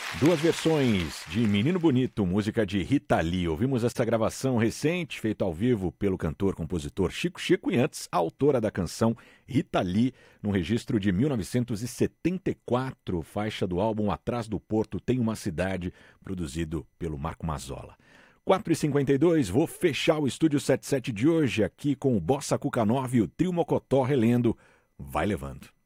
Duas versões de Menino Bonito, música de Rita Lee. Ouvimos essa gravação recente, feita ao vivo pelo cantor-compositor Chico Chico e antes a autora da canção, Rita Lee, no registro de 1974, faixa do álbum Atrás do Porto Tem uma Cidade, produzido pelo Marco Mazzola. 4h52, vou fechar o Estúdio 77 de hoje aqui com o Bossa Cuca 9 e o Trio Mocotó relendo Vai Levando.